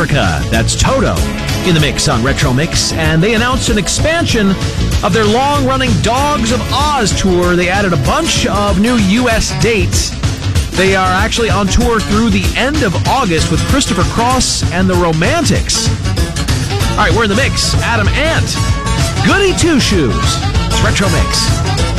Africa. That's Toto in the mix on Retro Mix. And they announced an expansion of their long-running Dogs of Oz tour. They added a bunch of new U.S. dates. They are actually on tour through the end of August with Christopher Cross and the Romantics. All right, we're in the mix. Adam Ant, Goody Two Shoes. It's Retro Mix.